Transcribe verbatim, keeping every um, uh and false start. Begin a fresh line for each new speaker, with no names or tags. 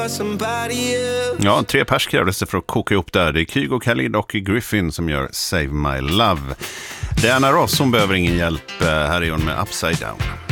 Ja, tre pers krävdes det för att koka ihop där. Det är Kygo, Khalid och Griffin som gör Save My Love. Diana Ross, hon behöver ingen hjälp. Här är hon med Upside Down.